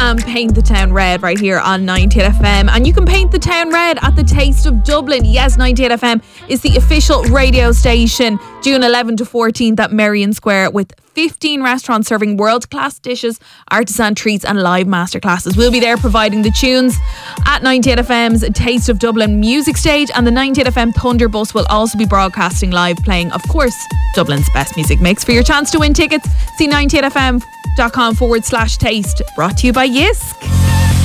and Paint the Town Red right here on 98 FM. And you can paint the town red at the Taste of Dublin. Yes, 98 FM is the official radio station, June 11 to 14th at Merrion Square, with 15 restaurants serving world-class dishes, artisan treats and live masterclasses. We'll be there providing the tunes at 98 FM's Taste of Dublin music stage, and the 98 FM Thunder Bus will also be broadcasting live, playing, of course, Dublin's best music mix. For your chance to win tickets, see 98fm.com/taste. Brought to you by Yisk.